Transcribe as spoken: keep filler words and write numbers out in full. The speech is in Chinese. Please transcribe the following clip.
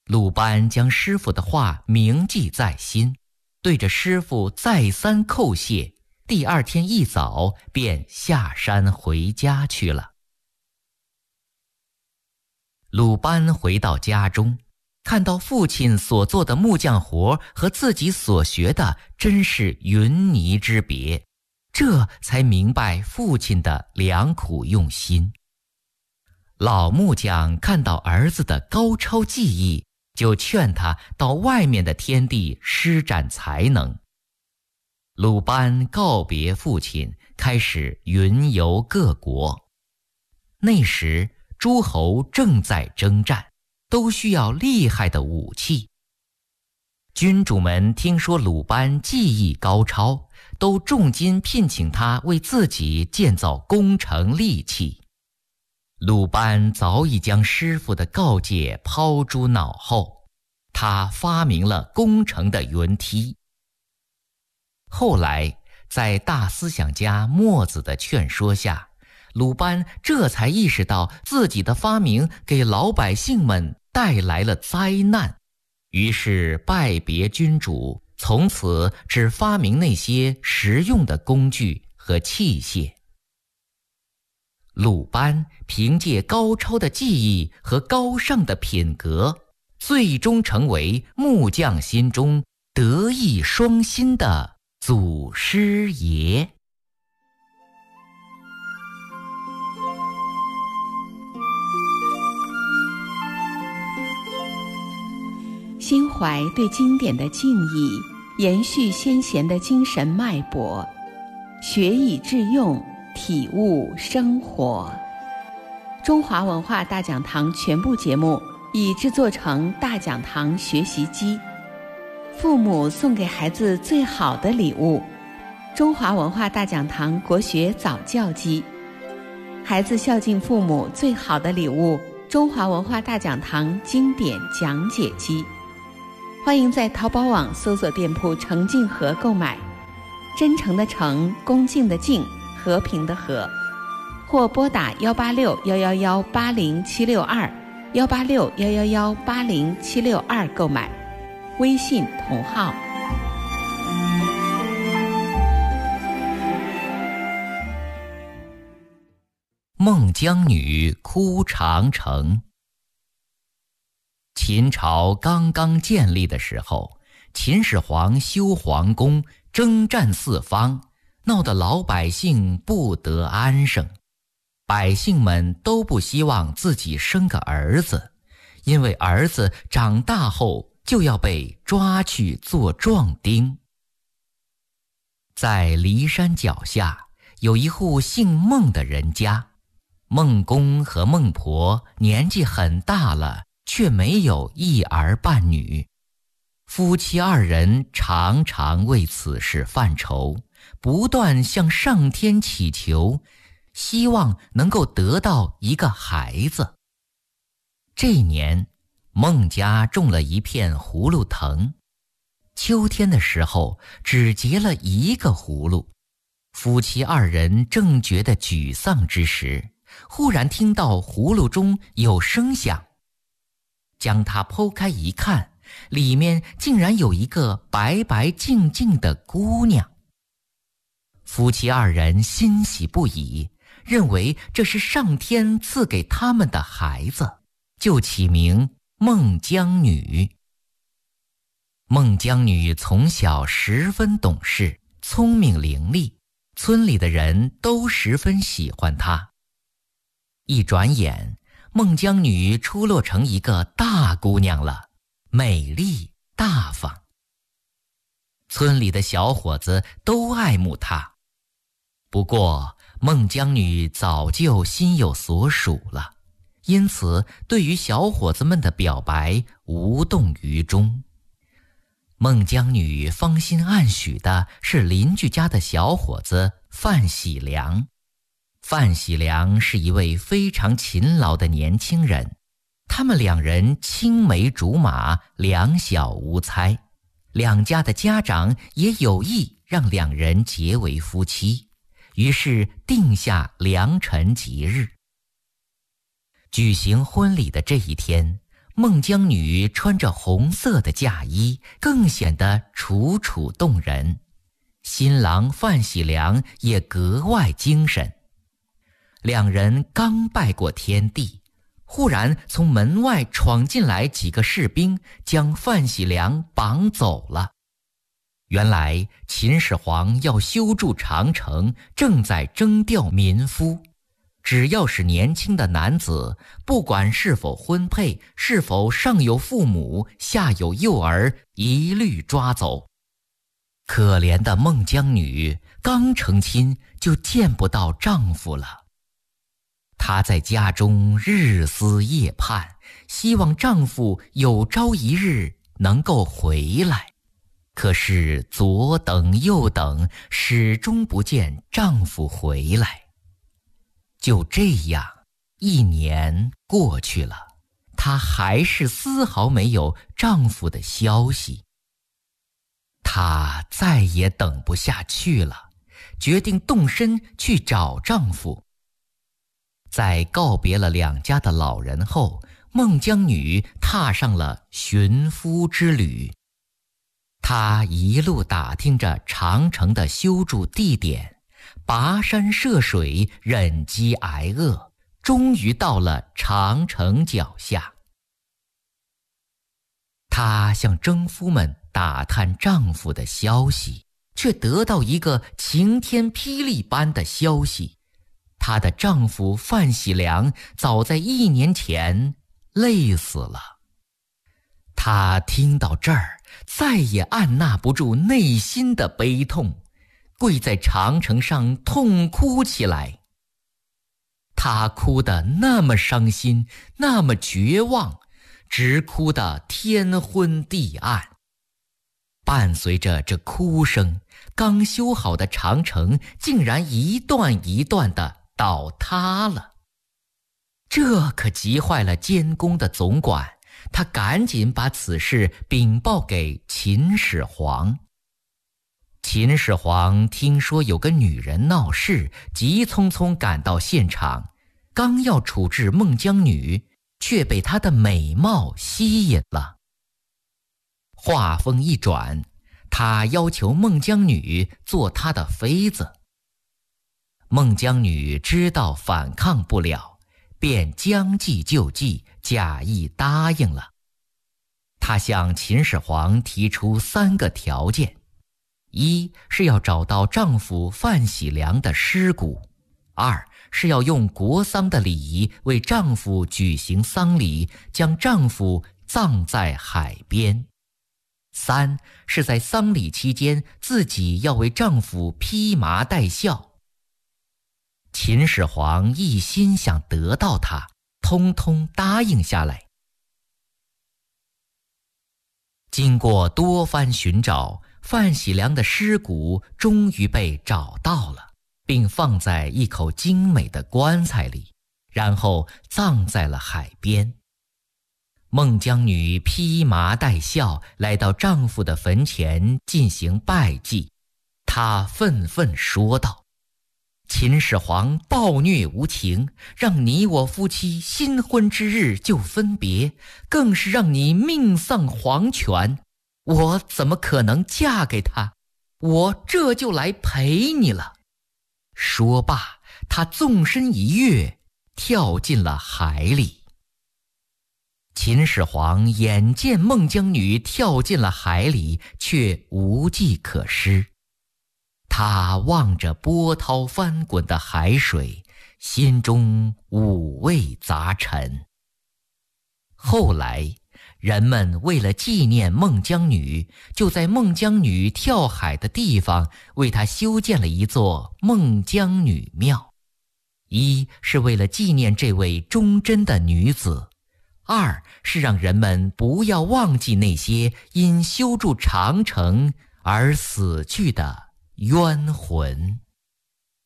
鲁班将师傅的话铭记在心，对着师傅再三叩谢，第二天一早便下山回家去了。鲁班回到家中，看到父亲所做的木匠活和自己所学的真是云泥之别，这才明白父亲的良苦用心。老木匠看到儿子的高超技艺，就劝他到外面的天地施展才能。鲁班告别父亲，开始云游各国。那时诸侯正在征战，都需要厉害的武器。君主们听说鲁班技艺高超，都重金聘请他为自己建造攻城利器。鲁班早已将师傅的告诫抛诸脑后，他发明了攻城的云梯。后来在大思想家墨子的劝说下，鲁班这才意识到自己的发明给老百姓们带来了灾难，于是拜别君主，从此只发明那些实用的工具和器械。鲁班凭借高超的技艺和高尚的品格，最终成为木匠心中德艺双馨的祖师爷。 心怀对经典的敬意，延续先贤的精神脉搏，学以致用，体悟生活。中华文化大讲堂全部节目已制作成大讲堂学习机，父母送给孩子最好的礼物，中华文化大讲堂国学早教机，孩子孝敬父母最好的礼物，中华文化大讲堂经典讲解机。欢迎在淘宝网搜索店铺诚敬和购买，真诚的诚，恭敬的敬，和平的和，或拨打幺八六幺幺幺八零七六二幺八六幺幺幺八零七六二购买，微信同号。 孟姜女哭长城。秦朝刚刚建立的时候，秦始皇修皇宫，征战四方，闹得老百姓不得安生。百姓们都不希望自己生个儿子，因为儿子长大后就要被抓去做壮丁。在骊山脚下有一户姓孟的人家，孟公和孟婆年纪很大了，却没有一儿半女。夫妻二人常常为此事犯愁，不断向上天祈求，希望能够得到一个孩子。这年，孟家种了一片葫芦藤，秋天的时候只结了一个葫芦。夫妻二人正觉得沮丧之时，忽然听到葫芦中有声响，将它剖开一看，里面竟然有一个白白净净的姑娘。夫妻二人欣喜不已，认为这是上天赐给他们的孩子，就起名孟姜女。孟姜女从小十分懂事，聪明伶俐，村里的人都十分喜欢她。一转眼，孟姜女出落成一个大姑娘了，美丽大方。村里的小伙子都爱慕她。不过孟姜女早就心有所属了，因此对于小伙子们的表白无动于衷。孟姜女芳心暗许的是邻居家的小伙子范喜良。范喜良是一位非常勤劳的年轻人，他们两人青梅竹马，两小无猜，两家的家长也有意让两人结为夫妻，于是定下良辰吉日。举行婚礼的这一天， 孟姜女穿着红色的嫁衣，更显得楚楚动人。新郎范喜良也格外精神。两人刚拜过天地，忽然从门外闯进来几个士兵，将范喜良绑走了。原来秦始皇要修筑长城，正在征调民夫。只要是年轻的男子，不管是否婚配，是否上有父母，下有幼儿，一律抓走。可怜的孟姜女刚成亲就见不到丈夫了。她在家中日思夜盼，希望丈夫有朝一日能够回来。可是左等右等，始终不见丈夫回来。就这样，一年过去了，她还是丝毫没有丈夫的消息。她再也等不下去了，决定动身去找丈夫。在告别了两家的老人后，孟姜女踏上了寻夫之旅。她一路打听着长城的修筑地点，跋山涉水，忍饥挨饿，终于到了长城脚下。她向征夫们打探丈夫的消息，却得到一个晴天霹雳般的消息：她的丈夫范喜良早在一年前累死了。她听到这儿，再也按捺不住内心的悲痛，跪在长城上痛哭起来。她哭得那么伤心，那么绝望，直哭得天昏地暗。伴随着这哭声，刚修好的长城竟然一段一段地倒塌了。这可急坏了监工的总管，他赶紧把此事禀报给秦始皇。秦始皇听说有个女人闹事，急匆匆赶到现场，刚要处置孟姜女，却被她的美貌吸引了。话锋一转，他要求孟姜女做他的妃子。孟姜女知道反抗不了，便将计就计，假意答应了。她向秦始皇提出三个条件：一是要找到丈夫范喜良的尸骨；二是要用国丧的礼仪为丈夫举行丧礼，将丈夫葬在海边；三是在丧礼期间，自己要为丈夫披麻戴孝。秦始皇一心想得到她，通通答应下来。经过多番寻找，范喜良的尸骨终于被找到了，并放在一口精美的棺材里，然后葬在了海边。孟姜女披麻戴孝来到丈夫的坟前进行拜祭，她愤愤说道：秦始皇暴虐无情，让你我夫妻新婚之日就分别，更是让你命丧黄泉，我怎么可能嫁给他？我这就来陪你了。说罢，她纵身一跃，跳进了海里。秦始皇眼见孟姜女跳进了海里，却无计可施。他望着波涛翻滚的海水，心中五味杂陈。后来，人们为了纪念孟姜女，就在孟姜女跳海的地方为她修建了一座孟姜女庙。一是为了纪念这位忠贞的女子，二是让人们不要忘记那些因修筑长城而死去的冤魂。